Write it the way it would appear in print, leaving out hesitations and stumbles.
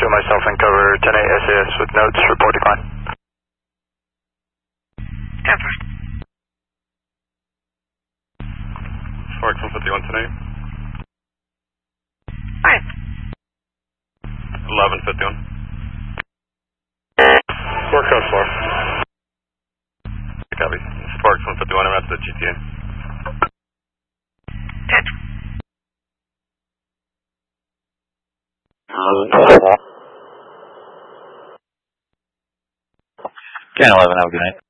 show myself in cover 10-8 SAS with notes, report decline. 10-1. Spark 151 tonight. Hi. 1151. Spark code 4. Copy. Sparks 151, I'm at the GTA. 10. 10-11, have a good night.